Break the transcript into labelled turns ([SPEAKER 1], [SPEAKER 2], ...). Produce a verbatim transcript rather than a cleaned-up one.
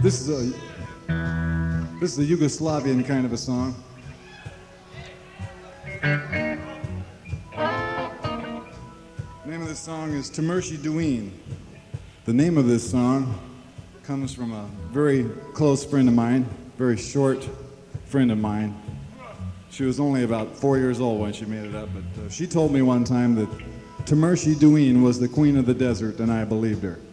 [SPEAKER 1] This is a this is a Yugoslavian kind of a song. The name of this song is Temershi Duin. The name of this song comes from a very close friend of mine, very short friend of mine. She was only about four years old when she made it up, but uh, she told me one time that Temershi Duin was the queen of the desert, and I believed her.